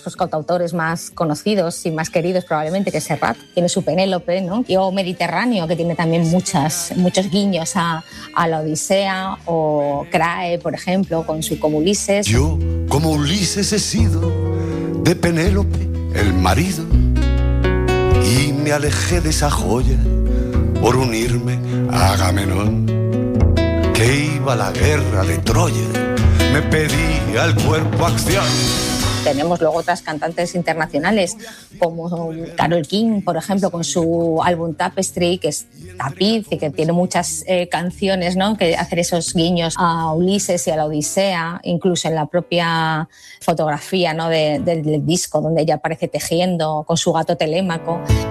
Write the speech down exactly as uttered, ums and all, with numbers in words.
los cantautores más conocidos y más queridos probablemente, que es Serrat, tiene su Penélope, ¿no? Y o Mediterráneo, que tiene también muchas, muchos guiños a, a la Odisea, o Crae, por ejemplo, con su Como Ulises. Yo, como Ulises, he sido de Penélope el marido y me alejé de esa joya por unirme a Agamenón, que iba a la guerra de Troya, me pedía el cuerpo acción. Tenemos luego otras cantantes internacionales como Carole King, por ejemplo, con su álbum Tapestry, que es tapiz y que tiene muchas eh, canciones, ¿no?, que hacen esos guiños a Ulises y a la Odisea, incluso en la propia fotografía, ¿no?, de, del, del disco, donde ella aparece tejiendo con su gato Telémaco.